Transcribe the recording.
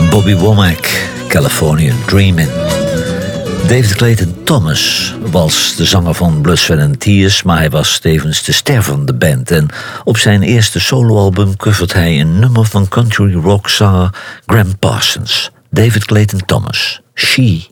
Bobby Womack, California Dreamin'. David Clayton Thomas was de zanger van Blood, Sweat and Tears, maar hij was tevens de ster van de band. En op zijn eerste soloalbum covert hij een nummer van country rock zanger Graham Parsons. David Clayton Thomas, She.